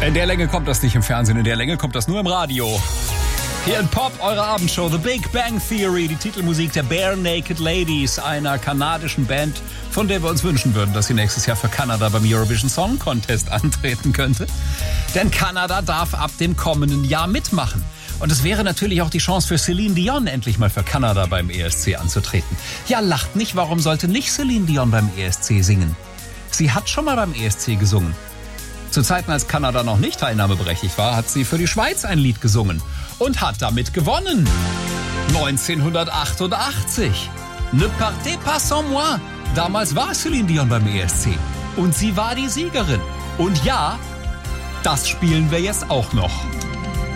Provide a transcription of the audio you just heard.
In der Länge kommt das nicht im Fernsehen, in der Länge kommt das nur im Radio. Hier in Pop, eure Abendshow, The Big Bang Theory, die Titelmusik der Bare Naked Ladies, einer kanadischen Band, von der wir uns wünschen würden, dass sie nächstes Jahr für Kanada beim Eurovision Song Contest antreten könnte. Denn Kanada darf ab dem kommenden Jahr mitmachen. Und es wäre natürlich auch die Chance für Celine Dion, endlich mal für Kanada beim ESC anzutreten. Ja, lacht nicht, warum sollte nicht Celine Dion beim ESC singen? Sie hat schon mal beim ESC gesungen. Zu Zeiten, als Kanada noch nicht teilnahmeberechtigt war, hat sie für die Schweiz ein Lied gesungen und hat damit gewonnen. 1988. Ne partez pas sans moi. Damals war Celine Dion beim ESC und sie war die Siegerin. Und ja, das spielen wir jetzt auch noch.